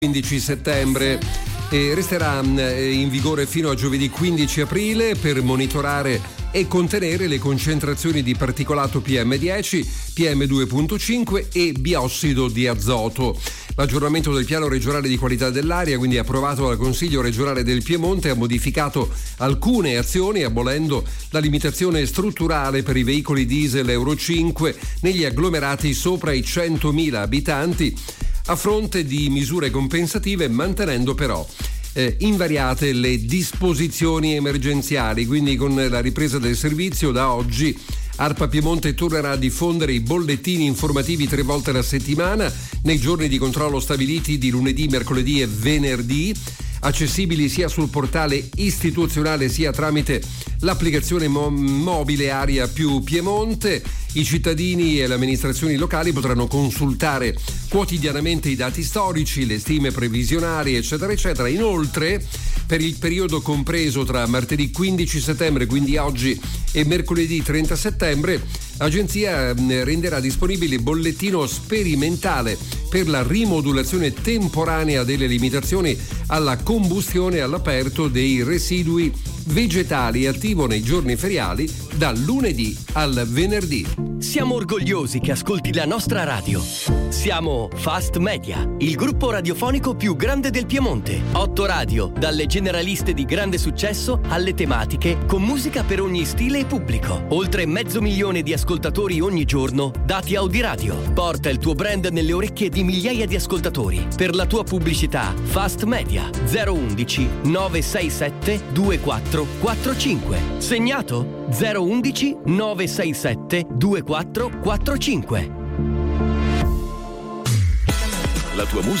15 settembre e resterà in vigore fino a giovedì 15 aprile per monitorare e contenere le concentrazioni di particolato PM10, PM2.5 e biossido di azoto. L'aggiornamento del piano regionale di qualità dell'aria, quindi approvato dal Consiglio regionale del Piemonte, ha modificato alcune azioni abolendo la limitazione strutturale per i veicoli diesel Euro 5 negli agglomerati sopra i 100.000 abitanti, a fronte di misure compensative, mantenendo però invariate le disposizioni emergenziali. Quindi con la ripresa del servizio da oggi ARPA Piemonte tornerà a diffondere i bollettini informativi 3 volte alla settimana nei giorni di controllo stabiliti di lunedì, mercoledì e venerdì, accessibili sia sul portale istituzionale sia tramite l'applicazione mobile Aria Più Piemonte. I cittadini e le amministrazioni locali potranno consultare quotidianamente i dati storici, le stime previsionali, eccetera, eccetera. Inoltre, per il periodo compreso tra martedì 15 settembre, quindi oggi, e mercoledì 30 settembre, l'agenzia renderà disponibile il bollettino sperimentale per la rimodulazione temporanea delle limitazioni alla combustione all'aperto dei residui vegetali, attivo nei giorni feriali dal lunedì al venerdì. Siamo orgogliosi che ascolti la nostra radio. Siamo Fast Media, il gruppo radiofonico più grande del Piemonte. 8 radio, dalle generaliste di grande successo alle tematiche, con musica per ogni stile e pubblico. Oltre 500.000 di ascoltatori ogni giorno, dati Audiradio. Porta il tuo brand nelle orecchie di migliaia di ascoltatori. Per la tua pubblicità, Fast Media 011 967 2445. Segnato? 011 967 2445. La tua musica